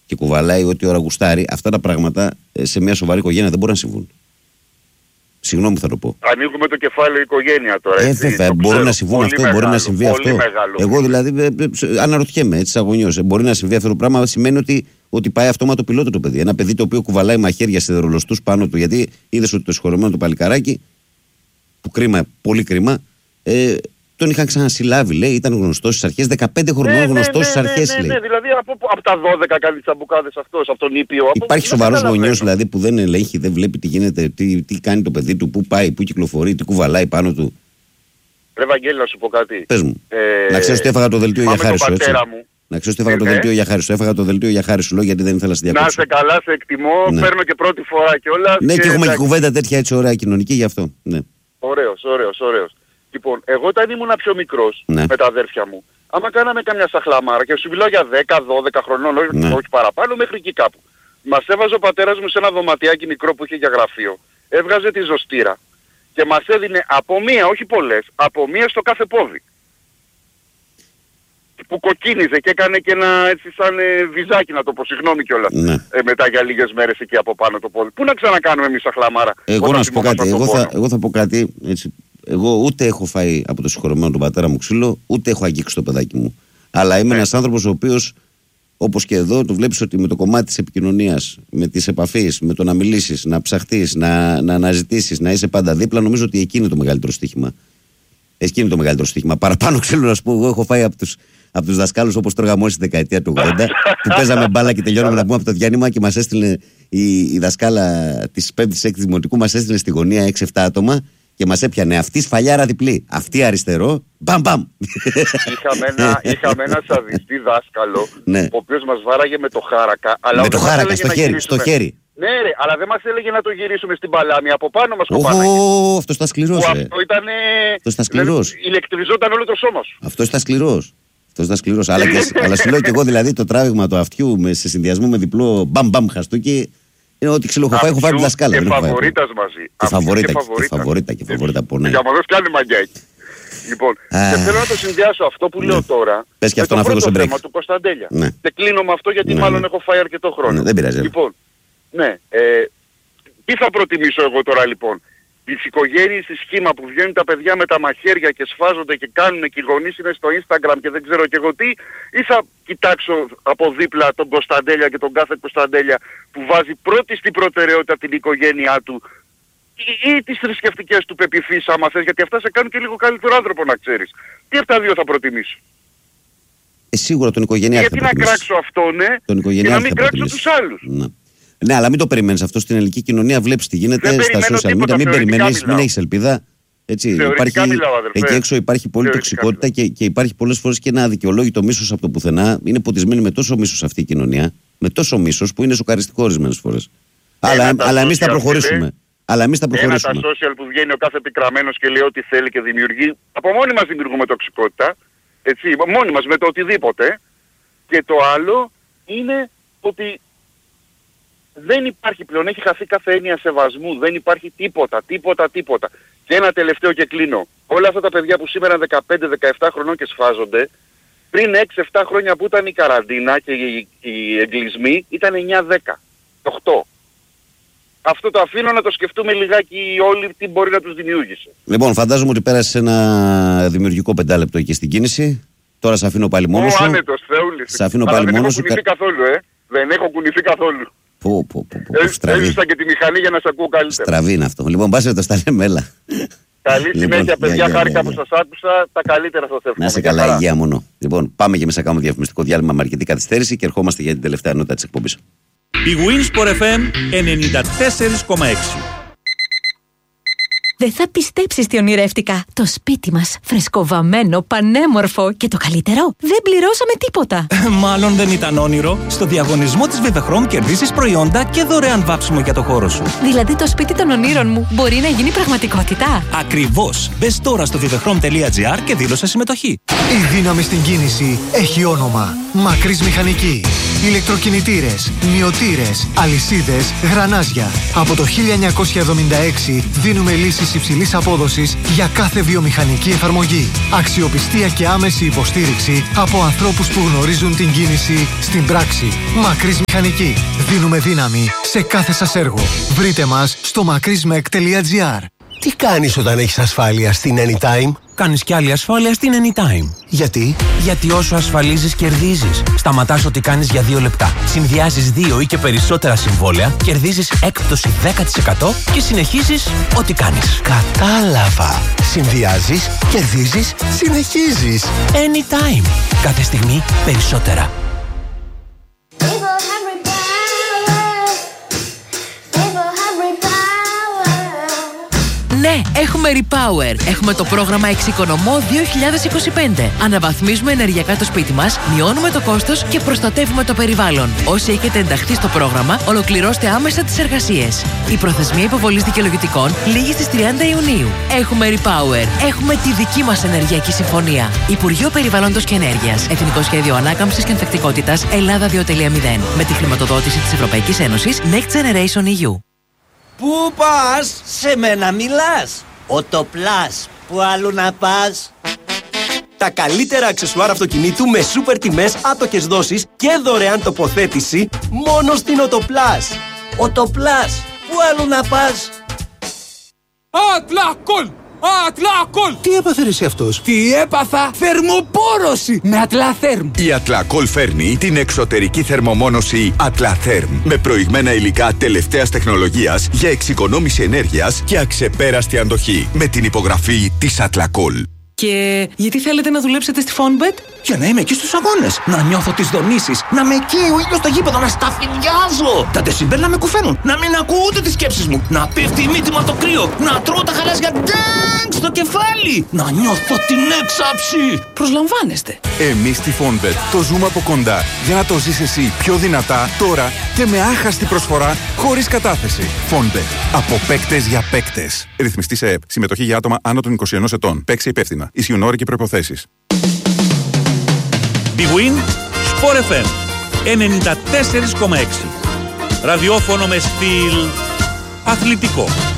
και κουβαλάει ό,τι ώρα γουστάρει, αυτά τα πράγματα σε μια σοβαρή οικογένεια δεν μπορούν να συμβούν. Συγγνώμη που θα το πω. Ανοίγουμε το κεφάλαιο οικογένεια τώρα. Βέβαια, μπορεί να συμβούν αυτό, μεγάλο, μπορεί να συμβεί αυτό. Μεγάλο. Εγώ δηλαδή αναρωτιέμαι έτσι αγωνιώς. Μπορεί να συμβεί αυτό το πράγμα, σημαίνει ότι πάει αυτόματο πιλότο το παιδί. Ένα παιδί το οποίο κουβαλάει μαχαίρια σιδερολοστούς πάνω του, γιατί είδες ότι το συγχωρεμένο το παλικαράκι, που κρίμα, πολύ κρίμα, τον είχαν ξανασυλλάβει, λέει, ήταν γνωστός στις αρχές, 15 χρονών γνωστός στις αρχές, λέει. Ναι, δηλαδή από τα 12 κάνει τσαμπουκάδες αυτός, από τον ήπιο. Υπάρχει σοβαρός γονιός δηλαδή που δεν ελέγχει, δεν βλέπει τι γίνεται, τι κάνει το παιδί του, πού πάει, πού κυκλοφορεί, τι κουβαλάει πάνω του. Ρε Βαγγέλη, να σου πω κάτι. Πες μου. Να ξέρεις ότι έφαγα το δελτίο για χάρη σου, έτσι. Να ξέρεις ότι έφαγα το δελτίο για χάρη σου. Έφαγα το δελτίο για χάρη σου, λέω, γιατί δεν ήθελα να σε διακόψω. Να σε καλά, σε εκτιμώ, ναι. Παίρνω και πρώτη φορά κιόλας. Ναι, και έχουμε και κουβέντα τέτοια έτσι ωραία κοινωνική γι' αυτό. Ναι. Ωραίος. Λοιπόν, εγώ όταν ήμουν πιο μικρός, ναι, με τα αδέρφια μου, άμα κάναμε καμιά σαχλαμάρα, και σου μιλάω για 10-12 χρονών, ναι, όχι παραπάνω, μέχρι εκεί κάπου. Μας έβαζε ο πατέρας μου σε ένα δωματιάκι μικρό που είχε για γραφείο. Έβγαζε τη ζωστήρα και μας έδινε από μία, όχι πολλές, από μία στο κάθε πόδι. Που κοκκίνιζε και έκανε και ένα έτσι σαν βυζάκι, να το πω, συγγνώμη κιόλας. Ναι. Μετά για λίγες μέρες εκεί από πάνω το πόδι. Πού να ξανακάνουμε εμείς σαχλαμάρα? Εγώ να σου πω κάτι, εγώ θα πω κάτι έτσι. Εγώ ούτε έχω φάει από το συγχωρεμένο τον πατέρα μου ξύλο, ούτε έχω αγγίξει το παιδάκι μου. Αλλά είμαι ένας άνθρωπος ο οποίος, όπως και εδώ, το βλέπεις ότι με το κομμάτι της επικοινωνίας, με τις επαφές, με το να μιλήσεις, να ψαχτείς, να αναζητήσεις, να είσαι πάντα δίπλα, νομίζω ότι εκεί είναι το μεγαλύτερο στοίχημα. Εκεί είναι το μεγαλύτερο στοίχημα. Παραπάνω ξέρω να σου πω, εγώ έχω φάει από τους δασκάλους όπως τρώγαμε όλοι στη δεκαετία του 80, που παίζαμε μπάλα και τελειώναμε να πούμε από το διάνυμα και μας έστειλε η δασκάλα της 5ης-6ης δημοτικού, μας έστειλε στη γωνία 6-7 άτομα. Και μας έπιανε αυτή σφαλιάρα διπλή, αυτή αριστερό, μπαμ μπαμ. Είχαμε ένα σαδιστή δάσκαλο, ναι, ο οποίος μας βάραγε με το χάρακα. Αλλά με το χάρακα στο χέρι. Ναι ρε, αλλά δεν μας έλεγε να το γυρίσουμε στην παλάμη, από πάνω μας κοπάναγε. Αυτός ήταν σκληρός, ρε. Αυτό ήταν... Αυτός ήταν σκληρός. Ηλεκτριζόταν όλο το σώμα σου. Αυτός ήταν σκληρός. Αλλά σου λέω και εγώ δηλαδή το τράβηγμα του αυτιού σε συνδυασμό με διπλό μπαμ μπαμ χαστούκι. Είναι ότι ξυλοχοφάει, έχω φάει τη δασκάλα. Και φαβορίτας μαζί. Και φαβορίτα πονάει. Για μαδός κάνει μαγκιάκι. Λοιπόν, και θέλω να το συνδυάσω αυτό που λέω τώρα με το πρώτο θέμα του Κωνσταντέλια. Και κλείνω με αυτό γιατί μάλλον έχω φάει αρκετό χρόνο. Δεν πειράζει. Λοιπόν, τι θα προτιμήσω εγώ τώρα λοιπόν? Τις οικογένειες στη σχήμα που βγαίνουν τα παιδιά με τα μαχαίρια και σφάζονται και κάνουν και οι γονείς είναι στο Instagram και δεν ξέρω και εγώ τι, ή θα κοιτάξω από δίπλα τον Κωνσταντέλια και τον κάθε Κωνσταντέλια που βάζει πρώτη στην προτεραιότητα την οικογένειά του ή τις θρησκευτικές του πεποιθήσεις άμα θες, γιατί αυτά σε κάνουν και λίγο καλύτερο άνθρωπο να ξέρεις. Τι από τα δύο θα προτιμήσω? Σίγουρα τον οικογενειάρχη. Γιατί να κράξω αυτόν, και να μην κράξω τους άλλους. Ναι, αλλά μην το περιμένεις αυτό στην ελληνική κοινωνία. Βλέπεις τι γίνεται στα social media. Μην περιμένεις, μην έχεις ελπίδα. Έτσι, εκεί έξω υπάρχει πολλή τοξικότητα και υπάρχει πολλές φορές και ένα αδικαιολόγητο μίσος από το πουθενά. Είναι ποτισμένη με τόσο μίσος αυτή η κοινωνία. Με τόσο μίσος που είναι σοκαριστικό ορισμένες φορές. Αλλά εμείς θα προχωρήσουμε. Ένα τα social που βγαίνει ο κάθε πικραμένος και λέει ό,τι θέλει και δημιουργεί. Από μόνοι μας δημιουργούμε τοξικότητα. Έτσι, μόνοι μας με το οτιδήποτε. Και το άλλο είναι ότι δεν υπάρχει πλέον, έχει χαθεί κάθε έννοια σεβασμού, δεν υπάρχει τίποτα. Και ένα τελευταίο και κλείνω. Όλα αυτά τα παιδιά που σήμερα 15-17 χρονών και σφάζονται, πριν 6-7 χρόνια που ήταν η καραντίνα και οι εγκλεισμοί, ήταν 9-10, 8. Αυτό το αφήνω να το σκεφτούμε λιγάκι όλοι τι μπορεί να τους δημιούργησε. Λοιπόν, φαντάζομαι ότι πέρασε ένα δημιουργικό 5 λεπτό εκεί στην κίνηση. Τώρα σε αφήνω πάλι μόνος σου. Άνετος, Θεούλης. Σε αφήνω πάλι μόνος σου. Δεν έχω κουνηθεί καθόλου, Δεν έχω κουνηθεί καθόλου. Έζησα και τη μηχανή για να σε ακούω καλύτερα. Στραβή είναι αυτό. Λοιπόν, πας τα λέμε, έλα. Καλή συνέχεια, παιδιά. Χάρηκα που σας άκουσα. Τα καλύτερα σας εύχομαι. Να είσαι καλά, υγεία μόνο. Λοιπόν, πάμε και μέσα κάνουμε διαφημιστικό διάλειμμα με αρκετή καθυστέρηση και ερχόμαστε για την τελευταία νότα της εκπομπής. Η Winsport FM 94,6. Δεν θα πιστέψεις τι ονειρεύτηκα. Το σπίτι μας, φρεσκοβαμμένο, πανέμορφο και το καλύτερο, δεν πληρώσαμε τίποτα. Μάλλον δεν ήταν όνειρο. Στο διαγωνισμό της Vivechrom κερδίσεις προϊόντα και δωρεάν βάψιμο για το χώρο σου. Δηλαδή το σπίτι των ονείρων μου μπορεί να γίνει πραγματικότητα. Ακριβώς. Μπες τώρα στο vivechrom.gr και δήλωσε συμμετοχή. Η δύναμη στην κίνηση έχει όνομα. Μακρύς Μηχανική. Ηλεκτροκινητήρες, μυωτήρες, αλυσίδες, γρανάζια. Από το 1976 δίνουμε λύσεις τεχνολογίες υψηλής απόδοσης για κάθε βιομηχανική εφαρμογή. Αξιοπιστία και άμεση υποστήριξη από ανθρώπους που γνωρίζουν την κίνηση στην πράξη. Μακρύς Μηχανική. Δίνουμε δύναμη σε κάθε σας έργο. Βρείτε μας στο makrismek.gr. Τι κάνεις όταν έχεις ασφάλεια στην Anytime? Κάνεις κι άλλη ασφάλεια στην Anytime. Γιατί? Γιατί όσο ασφαλίζεις κερδίζεις. Σταματάς ό,τι κάνεις για 2 λεπτά. Συνδυάζεις 2 ή και περισσότερα συμβόλαια, κερδίζεις έκπτωση 10% και συνεχίζεις ό,τι κάνεις. Κατάλαβα. Συνδυάζεις, κερδίζεις, συνεχίζεις. Anytime. Κάθε στιγμή περισσότερα. Ναι, έχουμε Repower. Έχουμε το πρόγραμμα Εξοικονομώ 2025. Αναβαθμίζουμε ενεργειακά το σπίτι μας, μειώνουμε το κόστος και προστατεύουμε το περιβάλλον. Όσοι έχετε ενταχθεί στο πρόγραμμα, ολοκληρώστε άμεσα τις εργασίες. Η προθεσμία υποβολής δικαιολογητικών λήγει στις 30 Ιουνίου. Έχουμε Repower. Έχουμε τη δική μας ενεργειακή συμφωνία. Υπουργείο Περιβάλλοντος και Ενέργειας. Εθνικό Σχέδιο Ανάκαμψης και Ανθεκτικότητας Ελλάδα 2.0. Με τη χρηματοδότηση της Ευρωπαϊκής Ένωσης Next Generation EU. Πού πας? Σε μένα μιλάς? Οτοπλάς. Πού αλλού να πας? Τα καλύτερα αξεσουάρ αυτοκινήτου με σούπερ τιμές, άτοκες δόσεις και δωρεάν τοποθέτηση μόνο στην Οτοπλάς. Οτοπλάς. Πού αλλού να πας? Ατλακόλ! Ατλακόλ! Τι έπαθε εσύ αυτός? Τι έπαθα? Θερμοπόρωση με Ατλαθέρμ. Η Ατλακόλ φέρνει την εξωτερική θερμομόνωση Ατλαθέρμ με προηγμένα υλικά τελευταίας τεχνολογίας για εξοικονόμηση ενέργειας και αξεπέραστη αντοχή με την υπογραφή της Ατλακόλ. Και γιατί θέλετε να δουλέψετε στη Fonbet? Για να είμαι εκεί στους αγώνες, να νιώθω τις δονήσεις, να με καίει ο ήλιος στο γήπεδο, να σταφυδιάζω. Τα ντεσιμπέλ να με κουφαίνουν, να μην ακούω ούτε τις σκέψεις μου, να πέφτει η μύτη μου από το κρύο, να τρώω τα χαλάζια ντάγκ στο κεφάλι, να νιώθω την έξαψη. Προσλαμβάνεστε. Εμείς στη Fonbet το ζούμε από κοντά για να το ζεις εσύ πιο δυνατά τώρα και με άχαστη προσφορά χωρίς κατάθεση. Fonbet. Από παίκτες για παίκτες. Ρυθμιστή σε ΕΠ. Συμμετοχή για άτομα άνω των 21 ετών. Παίξε υπεύθυνα. Ισχύουν όροι και προϋποθέσεις. Big Win, Sport FM 94,6. Ραδιόφωνο με στυλ αθλητικό.